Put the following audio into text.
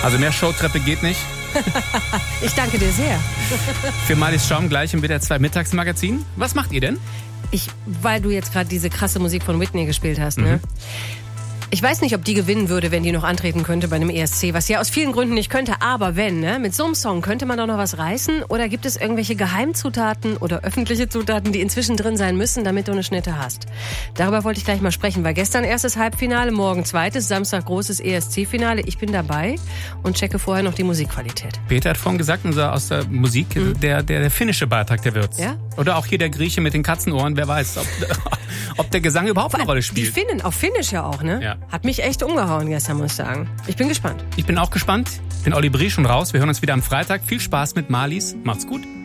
Also mehr Showtreppe geht nicht. Ich danke dir sehr. Für Marlies Schaum gleich im WDR 2 Mittagsmagazin. Was macht ihr denn? Weil du jetzt gerade diese krasse Musik von Whitney gespielt hast, ne? Ich weiß nicht, ob die gewinnen würde, wenn die noch antreten könnte bei einem ESC, was sie aus vielen Gründen nicht könnte. Aber wenn, ne? Mit so einem Song könnte man doch noch was reißen? Oder gibt es irgendwelche Geheimzutaten oder öffentliche Zutaten, die inzwischen drin sein müssen, damit du eine Schnitte hast? Darüber wollte ich gleich mal sprechen, weil gestern erstes Halbfinale, morgen zweites, Samstag großes ESC-Finale. Ich bin dabei und checke vorher noch die Musikqualität. Peter hat vorhin gesagt, aus der Musik, der finnische Beitrag, der wird's. Ja? Oder auch hier der Grieche mit den Katzenohren, wer weiß, ob der Gesang überhaupt eine Rolle spielt. Die Finnen, auf Finnisch ja auch, ne? Ja. Hat mich echt umgehauen gestern, muss ich sagen. Ich bin gespannt. Ich bin auch gespannt. Bin Olli Brie schon raus. Wir hören uns wieder am Freitag. Viel Spaß mit Marlies. Macht's gut.